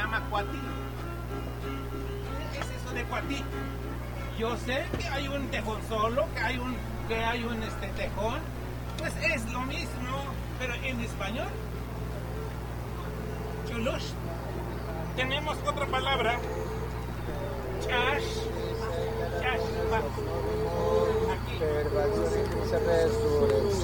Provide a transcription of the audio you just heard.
llama cuatí. ¿Qué es eso de cuatí? Yo sé que hay un tejón solo, que hay un tejón. Pues es lo mismo, pero en español. Chulush. Tenemos otra palabra